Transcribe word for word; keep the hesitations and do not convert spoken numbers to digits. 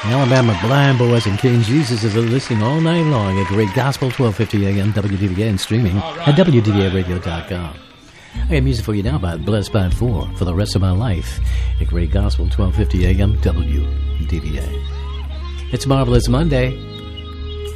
Alabama Blind Boys and King Jesus is listening all night long at Great Gospel, twelve fifty a.m. W D V A, and streaming right, at W D V A radio dot com. I got music for you now by Blessed by Four for the rest of my life at Great Gospel, twelve fifty a.m. W D V A. It's Marvelous Monday.